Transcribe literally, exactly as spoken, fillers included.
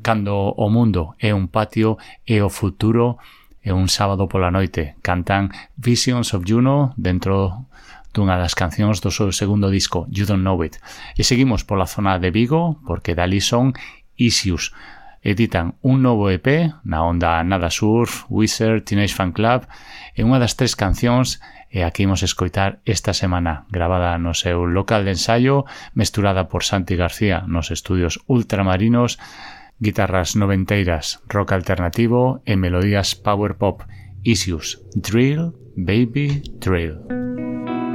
Cando o mundo é un patio e o futuro é un sábado pola noite. Cantan Visions of Juno dentro dunha das cancións do seu segundo disco, You Don't Know It. E seguimos pola zona de Vigo, porque dali son Issues. Editan un novo E P na onda Nada Surf, Wizard, Teenage Fan Club, e unha das tres cancións é a que imos escoitar esta semana, gravada no seu local de ensaio, mesturada por Santi García nos estudios ultramarinos, guitarras noventeiras, rock alternativo e melodías power pop. Issues, Drill, Baby, Drill.